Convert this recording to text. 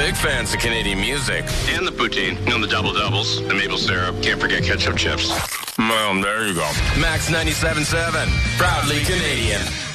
big fans of Canadian music. And the poutine, the double-doubles, the maple syrup. Can't forget ketchup chips. Well, there you go. Max 97.7, proudly Canadian.